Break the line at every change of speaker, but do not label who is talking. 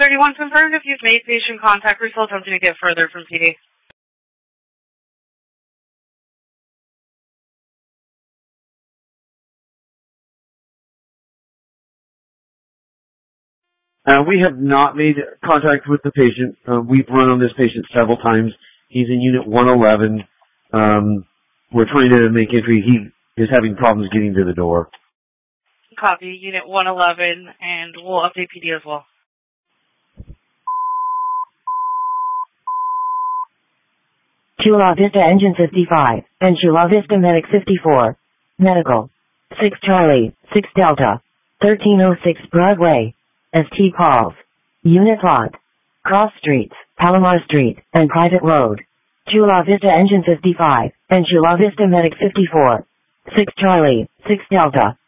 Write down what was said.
31 confirmed if you've made patient contact. We're still attempting to get further from PD.
We have not made contact with the patient. We've run on this patient several times. He's in Unit 111. We're trying to make entry. He is having problems getting to the door.
Copy, Unit 111, and we'll update PD as well.
Chula Vista Engine 55, and Chula Vista Medic 54. Medical. 6 Charlie, 6 Delta. 1306 Broadway. ST calls. Unit lot. Cross Streets, Palomar Street, and Private Road. Chula Vista Engine 55, and Chula Vista Medic 54. 6 Charlie, 6 Delta.